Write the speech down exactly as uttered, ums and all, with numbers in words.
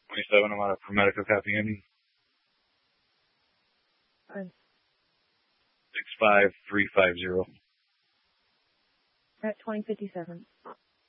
twenty-seven, I'm out of ProMedica copy in. Fine. six five three five zero. At twenty fifty-seven.